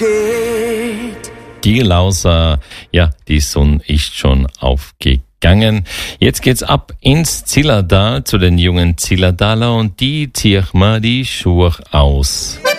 Die Lauser, ja, die Sonne ist schon aufgegangen. Jetzt geht's ab ins Zillertal zu den jungen Zillertaler und die ziehen mal die Schuhe aus.